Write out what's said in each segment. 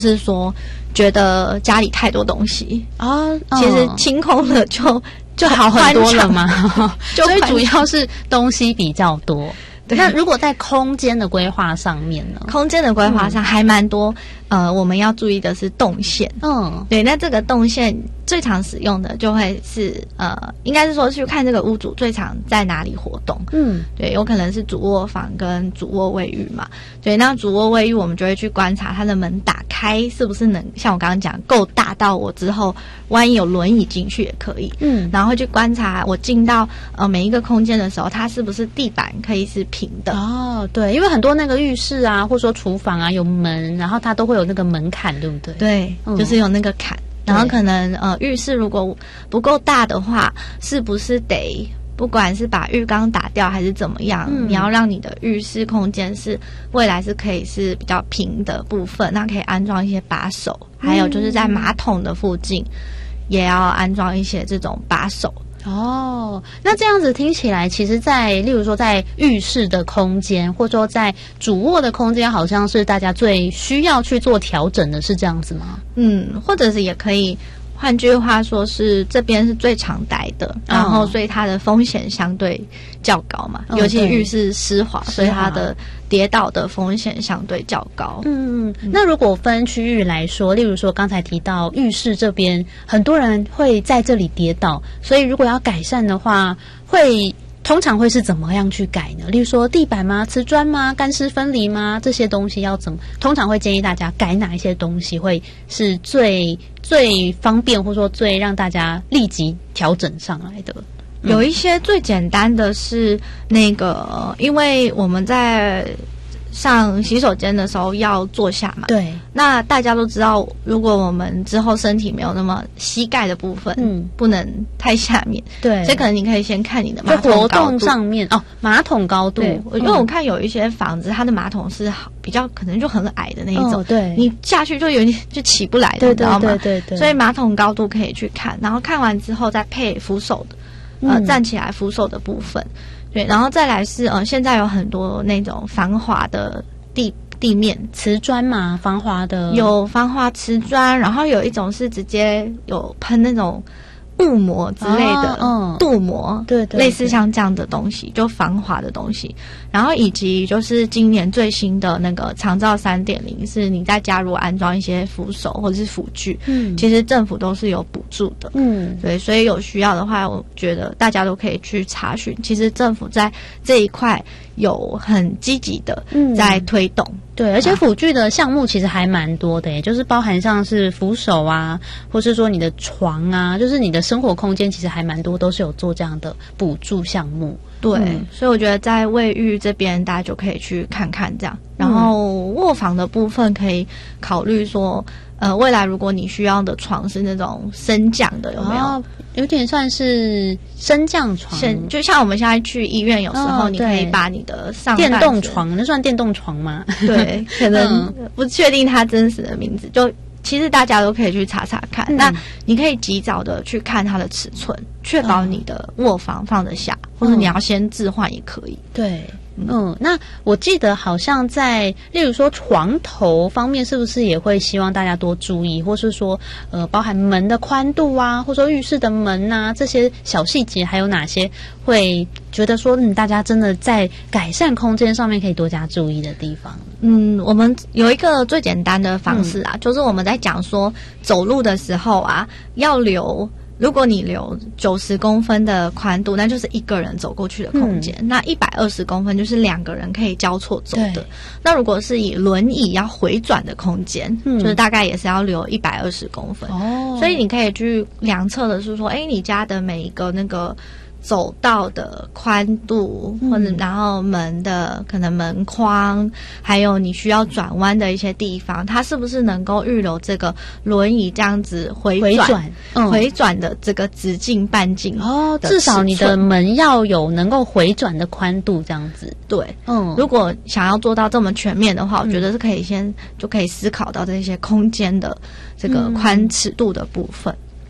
是说觉得家里太多东西啊，其实清空了就好很多了嘛， 所以主要是东西比较多。那如果在空间的规划上面呢？ 空间的规划上还蛮多，我们要注意的是动线。对，那这个动线最常使用的就会是应该是说去看这个屋主最常在哪里活动。对，有可能是主卧房跟主卧卫浴嘛。对，那主卧卫浴我们就会去观察它的门打开是不是能像我刚刚讲够大到我之后万一有轮椅进去也可以。然后去观察我进到每一个空间的时候，它是不是地板可以是平的。 对，因为很多那个浴室啊，或者说厨房啊有门，然后它都会有那个门槛，对不对？ 对，就是有那个坎。然后可能浴室如果不够大的话，是不是得不管是把浴缸打掉还是怎么样，你要让你的浴室空间是未来是可以是比较平的部分，那可以安装一些把手，还有就是在马桶的附近也要安装一些这种把手。 那这样子听起来，其实例如说在浴室的空间，或者说在主卧的空间，好像是大家最需要去做调整的，是这样子吗？ 或者是也可以换句话说是这边是最常待的，然后所以它的风险相对较高嘛，尤其浴室湿滑，所以它的跌倒的风险相对较高。 那如果分区域来说，例如说刚才提到浴室这边，很多人会在这里跌倒，所以如果要改善的话，通常会是怎么样去改呢？例如说地板吗？瓷砖吗？干湿分离吗？这些东西要怎么？通常会建议大家改哪一些东西会是最方便，或者说最让大家立即调整上来的？ 有一些最简单的是那个，因为我们在上洗手间的时候要坐下嘛， 对。 那大家都知道，如果我们之后身体没有那么膝盖的部分，不能太下面， 对。 所以可能你可以先看你的马桶高度， 活动上面马桶高度。 对，因为我看有一些房子，它的马桶是比较可能就很矮的那一种， 对， 你下去就有点就起不来的，你知道吗？ 对。 所以马桶高度可以去看，然后看完之后再配扶手的，站起来扶手的部分。对，然后再来是现在有很多那种防滑的地面瓷砖嘛，防滑的有防滑瓷砖，然后有一种是直接有喷那种雾膜之类的，镀膜，对，类似像这样的东西，就防滑的东西。然后以及就是今年最新的那个长照 3.0， 是你在家如果安装一些扶手或者是辅具，其实政府都是有补助的，对，所以有需要的话，我觉得大家都可以去查询。其实政府在这一块有很积极的在推动。 对，而且辅具的项目其实还蛮多的耶，就是包含像是扶手啊，或是说你的床啊，就是你的生活空间其实还蛮多，都是有做这样的补助项目。 对，所以我觉得在卫浴这边大家就可以去看看这样。然后卧房的部分可以考虑说，未来如果你需要的床是那种升降的，有没有？ 有点算是升降床， 就像我们现在去医院，有时候你可以把你的上半身电动床，那算电动床吗？ 对，可能不确定它真实的名字，就其实大家都可以去查查看。那你可以及早的去看它的尺寸，确保你的卧房放得下，或者你要先置换也可以。 对。那我记得好像在例如说床头方面，是不是也会希望大家多注意，或是说包含门的宽度啊，或者说浴室的门啊，这些小细节还有哪些会觉得说大家真的在改善空间上面可以多加注意的地方？ 我们有一个最简单的方式啊，就是我们在讲说走路的时候啊，要留。如果你留90公分的宽度，那就是一个人走过去的空间。那120公分就是2个人可以交错走的。那如果是以轮椅要回转的空间，就是大概也是要留120公分。所以你可以去量测的是说，你家的每一个那个走道的宽度，或者然后门的可能门框，还有你需要转弯的一些地方，它是不是能够预留这个轮椅这样子回转的这个直径半径至少你的门要有能够回转的宽度这样子。 对，如果想要做到这么全面的话，我觉得是可以就可以思考到这些空间的这个宽尺度的部分。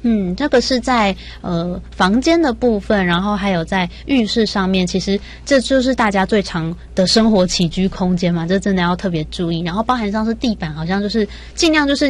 这个是在房间的部分，然后还有在浴室上面，其实这就是大家最常的生活起居空间嘛，这真的要特别注意。然后包含像是地板，好像就是尽量就是